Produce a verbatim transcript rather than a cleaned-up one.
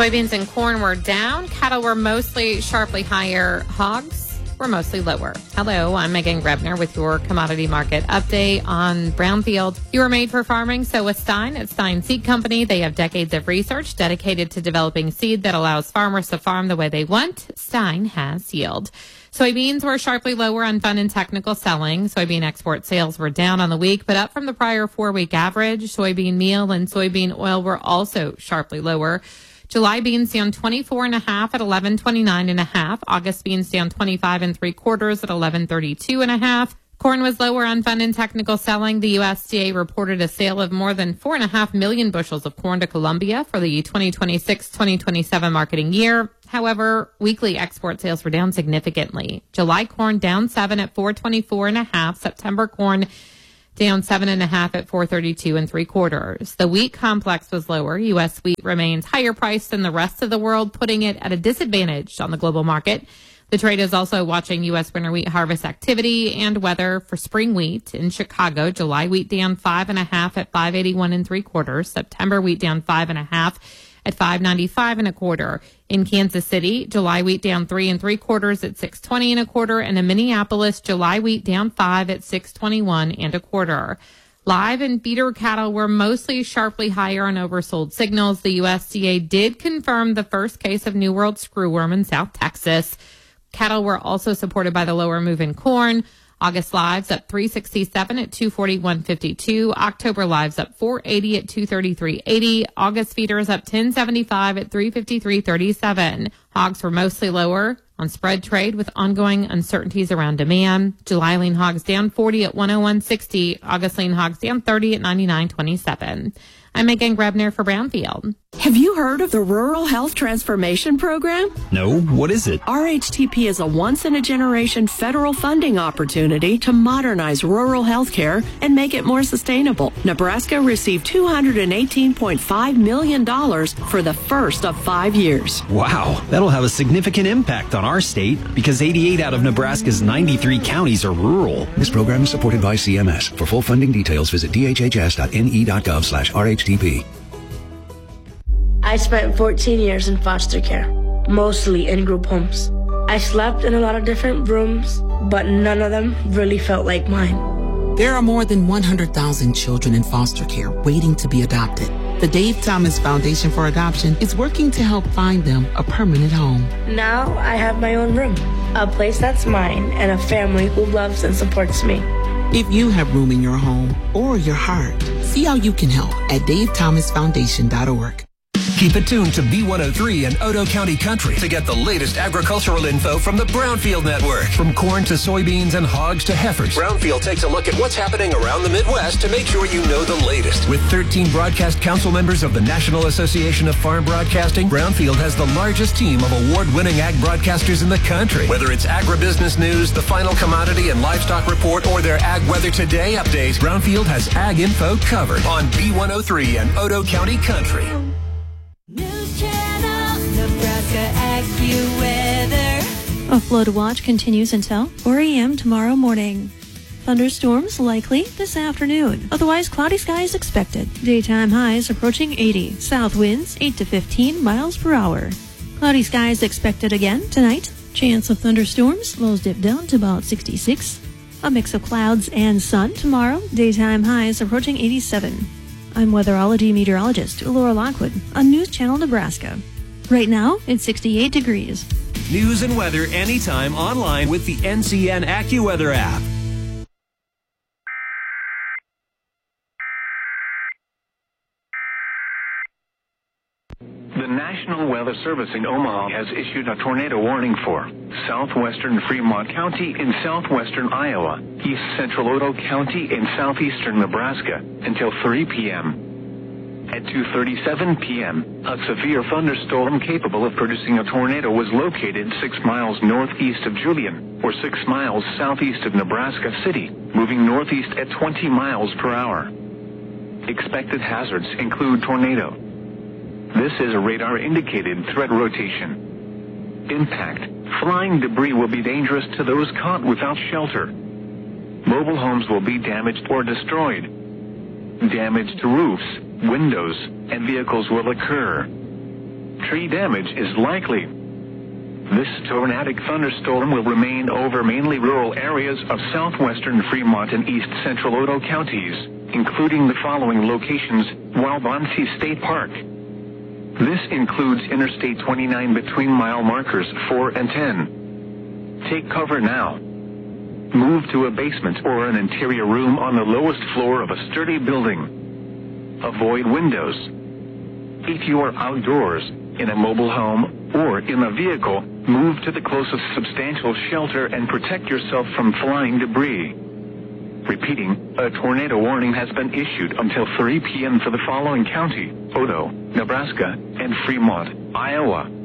Soybeans and corn were down. Cattle were mostly sharply higher. Hogs were mostly lower. Hello, I'm Megan Grebner with your commodity market update on Brownfield. You are made for farming, so with Stein at Stein Seed Company. They have decades of research dedicated to developing seed that allows farmers to farm the way they want. Stein has yield. Soybeans were sharply lower on fun and technical selling. Soybean export sales were down on the week, but up from the prior four-week average. Soybean meal and soybean oil were also sharply lower. July beans down twenty-four and a half at eleven twenty-nine and a half. August beans down twenty-five and three quarters at eleven thirty-two and a half. Corn was lower on fun and technical selling. The U S D A reported a sale of more than four and a half million bushels of corn to Colombia for the twenty twenty-six twenty twenty-seven marketing year. However, weekly export sales were down significantly. July corn down seven at four twenty-four and a half. September corn down seven and a half at four thirty-two and three quarters. The wheat complex was lower. U S wheat remains higher priced than the rest of the world, putting it at a disadvantage on the global market. The trade is also watching U S winter wheat harvest activity and weather for spring wheat. In Chicago, July wheat down five and a half at five eighty-one and three quarters. September wheat down five and a half at five ninety-five and a quarter. In Kansas City, July wheat down three and three quarters at six twenty and a quarter. And in Minneapolis, July wheat down five at six twenty-one and a quarter. Live and feeder cattle were mostly sharply higher on oversold signals. The U S D A did confirm the first case of New World screwworm in South Texas. Cattle were also supported by the lower move in corn. August lives up three sixty-seven at two forty-one fifty-two. October lives up four eighty at two thirty-three eighty. August feeders up ten seventy-five at three fifty-three thirty-seven. Hogs were mostly lower on spread trade with ongoing uncertainties around demand. July lean hogs down forty at one oh one sixty. August lean hogs down thirty at ninety-nine twenty-seven. I'm Megan Grebner for Brownfield. Have you heard of the Rural Health Transformation Program? No, what is it? R H T P is a once-in-a-generation federal funding opportunity to modernize rural health care and make it more sustainable. Nebraska received two hundred eighteen point five million dollars for the first of five years. Wow, that'll have a significant impact on our state because eighty-eight out of Nebraska's ninety-three counties are rural. This program is supported by C M S. For full funding details, visit d h h s dot n e dot gov slash R H T P. I spent fourteen years in foster care, mostly in group homes. I slept in a lot of different rooms, but none of them really felt like mine. There are more than one hundred thousand children in foster care waiting to be adopted. The Dave Thomas Foundation for Adoption is working to help find them a permanent home. Now I have my own room, a place that's mine, and a family who loves and supports me. If you have room in your home or your heart, see how you can help at dave thomas foundation dot org. Keep it tuned to B one oh three and Odo County Country to get the latest agricultural info from the Brownfield Network. From corn to soybeans and hogs to heifers, Brownfield takes a look at what's happening around the Midwest to make sure you know the latest. With thirteen broadcast council members of the National Association of Farm Broadcasting, Brownfield has the largest team of award-winning ag broadcasters in the country. Whether it's agribusiness news, the final commodity and livestock report, or their Ag Weather Today updates, Brownfield has ag info covered on B one oh three and Odo County Country. News Channel, Nebraska AccuWeather. A flood watch continues until four a.m. tomorrow morning. Thunderstorms likely this afternoon. Otherwise, cloudy skies expected. Daytime highs approaching eighty. South winds eight to fifteen miles per hour. Cloudy skies expected again tonight. Chance of thunderstorms. Lows dip down to about sixty-six. A mix of clouds and sun tomorrow. Daytime highs approaching eighty-seven. I'm weatherology meteorologist Laura Lockwood on News Channel Nebraska. Right now, it's sixty-eight degrees. News and weather anytime online with the N C N AccuWeather app. The National Weather Service in Omaha has issued a tornado warning for southwestern Fremont County in southwestern Iowa, east central Odo County in southeastern Nebraska until three p.m. At two thirty-seven p.m., a severe thunderstorm capable of producing a tornado was located six miles northeast of Julian, or six miles southeast of Nebraska City, moving northeast at twenty miles per hour. Expected hazards include tornado. This is a radar-indicated threat rotation. Impact. Flying debris will be dangerous to those caught without shelter. Mobile homes will be damaged or destroyed. Damage to roofs, windows, and vehicles will occur. tree damage is likely. This tornadic thunderstorm will remain over mainly rural areas of southwestern Fremont and east central Otoe counties, including the following locations: Waubonsie State Park. This includes Interstate twenty-nine between mile markers four and ten. Take cover now. Move to a basement or an interior room on the lowest floor of a sturdy building. Avoid windows. If you are outdoors, in a mobile home, or in a vehicle, move to the closest substantial shelter and protect yourself from flying debris. Repeating, a tornado warning has been issued until three p.m. for the following county: Otoe, Nebraska, and Fremont, Iowa.